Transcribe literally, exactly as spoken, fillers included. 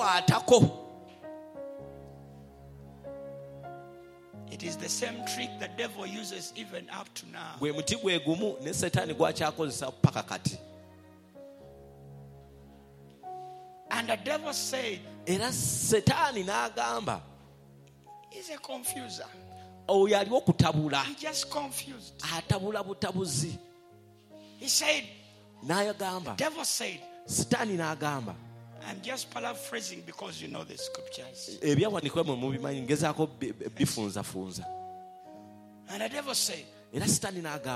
atako. It is the same trick the devil uses even up to now. Gwe muti gwe gumu ne Setaani gwakyakozesa paka kati. And the devil said, Era Setaani n'agamba, he's a confuser. oyo aliwo okutabula. He just confused. Atabula butabuzi. He said, N'agamba, devil said, Setaani n'agamba, I'm just paraphrasing because you know the scriptures. ebyawandiikibwa mwe mubimanyi ngezaako bifunzafunza. And the devil said, Era Setaani n'agamba